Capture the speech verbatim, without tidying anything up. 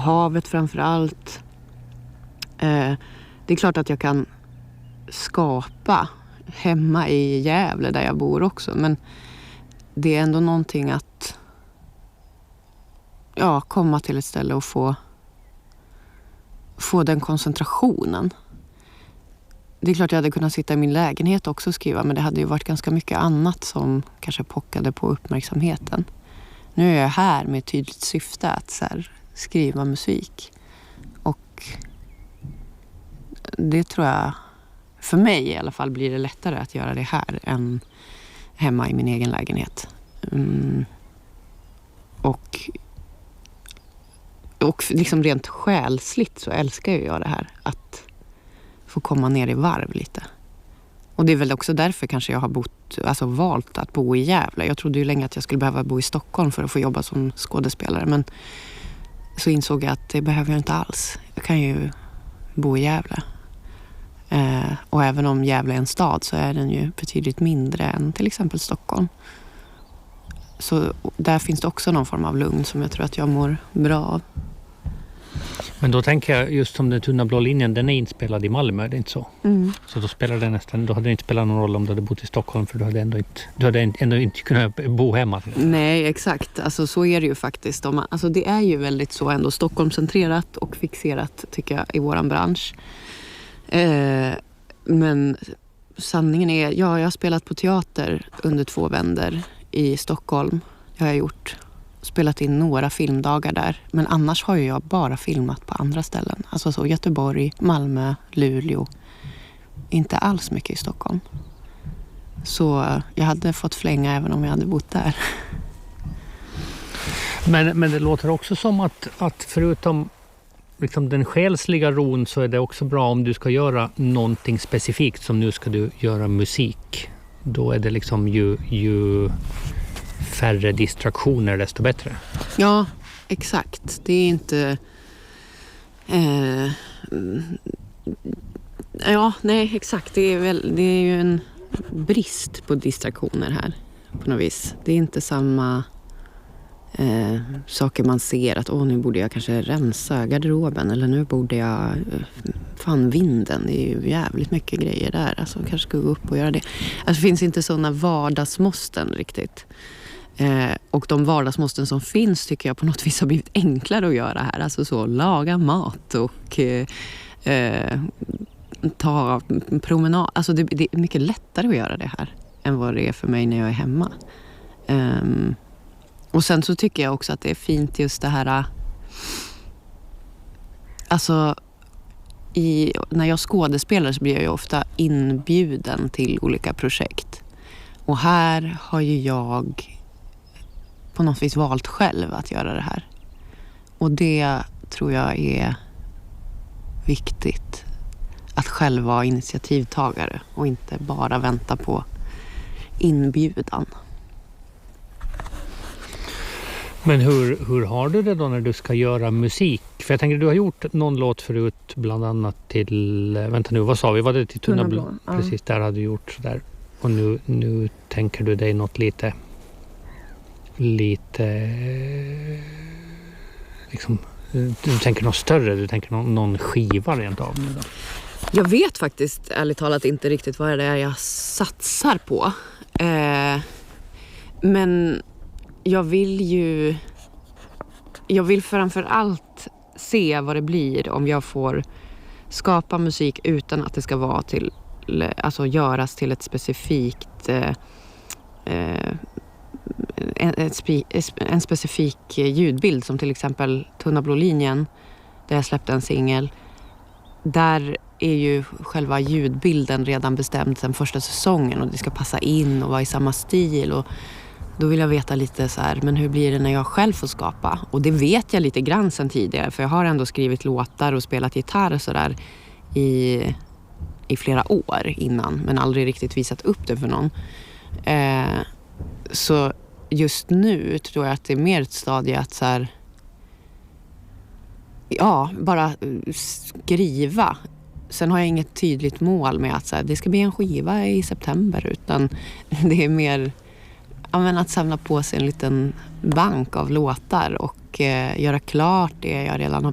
havet framför allt. Eh, det är klart att jag kan skapa hemma i Gävle där jag bor också. Men det är ändå någonting att ja, komma till ett ställe och få, få den koncentrationen. Det är klart jag hade kunnat sitta i min lägenhet också och skriva, men det hade ju varit ganska mycket annat som kanske pockade på uppmärksamheten. Nu är jag här med ett tydligt syfte att så här, skriva musik. Och det tror jag, för mig i alla fall, blir det lättare att göra det här än hemma i min egen lägenhet. Mm. Och, och liksom rent själsligt så älskar jag det här. Att få komma ner i varv lite. Och det är väl också därför kanske jag har bott, alltså valt att bo i Gävle. Jag trodde ju länge att jag skulle behöva bo i Stockholm för att få jobba som skådespelare. Men så insåg jag att det behöver jag inte alls. Jag kan ju bo i Gävle. Eh, och även om Gävle är en stad så är den ju betydligt mindre än till exempel Stockholm. Så där finns det också någon form av lugn som jag tror att jag mår bra av. Men då tänker jag just som den tunna blå linjen, den är inspelad i Malmö, det är inte så? Mm. Så då spelar det nästan, då hade det inte spelat någon roll om du hade bott i Stockholm, för du hade ändå inte, du hade ändå inte kunnat bo hemma. Nej, exakt. Alltså så är det ju faktiskt. Alltså det är ju väldigt så ändå Stockholmscentrerat och fixerat tycker jag i våran bransch. Eh, men sanningen är, ja, jag har spelat på teater under två vänder i Stockholm. Jag har gjort spelat in några filmdagar där. Men annars har ju jag bara filmat på andra ställen. Alltså så Göteborg, Malmö, Luleå. Inte alls mycket i Stockholm. Så jag hade fått flänga även om jag hade bott där. Men, men det låter också som att, att förutom liksom den själsliga ron så är det också bra om du ska göra någonting specifikt, som nu ska du göra musik. Då är det liksom ju... ju färre distraktioner desto bättre. Ja, exakt. Det är inte... Eh, ja, nej, exakt. Det är, väl, det är ju en brist på distraktioner här på något vis. Det är inte samma eh, saker man ser att åh, nu borde jag kanske rensa garderoben eller nu borde jag fan vinden. Det är ju jävligt mycket grejer där. Alltså kanske ska gå upp och göra det. Alltså det finns inte sådana vardagsmåsten riktigt. Eh, och de vardagsmåsten som finns tycker jag på något vis har blivit enklare att göra här. Alltså så, laga mat och eh, eh, ta promenad. Alltså det, det är mycket lättare att göra det här än vad det är för mig när jag är hemma. Um, och sen så tycker jag också att det är fint just det här... Alltså, i, när jag skådespelar så blir jag ju ofta inbjuden till olika projekt. Och här har ju jag på något vis valt själv att göra det här. Och det tror jag är viktigt. Att själv vara initiativtagare och inte bara vänta på inbjudan. Men hur, hur har du det då när du ska göra musik? För jag tänker, du har gjort någon låt förut, bland annat till, vänta nu, vad sa vi? Var det till Tunna blå? Ja. Precis, där hade du gjort sådär. Och nu, nu tänker du dig något lite, lite, liksom, du tänker något större, du tänker någon, någon skiva rent av nu då? Jag vet faktiskt ärligt talat inte riktigt vad det är jag satsar på. Eh, men jag vill ju, jag vill framför allt se vad det blir om jag får skapa musik utan att det ska vara till, alltså göras till ett specifikt eh, en, ett spe, en specifik ljudbild, som till exempel Tunna blå linjen där jag släppte en singel. Där är ju själva ljudbilden redan bestämd sedan första säsongen och det ska passa in och vara i samma stil, och då vill jag veta lite så här, men hur blir det när jag själv får skapa? Och det vet jag lite grann sedan tidigare, för jag har ändå skrivit låtar och spelat gitarr och sådär i, i flera år innan, men aldrig riktigt visat upp det för någon. Eh, så just nu tror jag att det är mer ett stadie att så här, ja, bara skriva. Sen har jag inget tydligt mål med att så här, det ska bli en skiva i september, utan det är mer ja, men att samla på sig en liten bank av låtar och eh, göra klart det jag redan har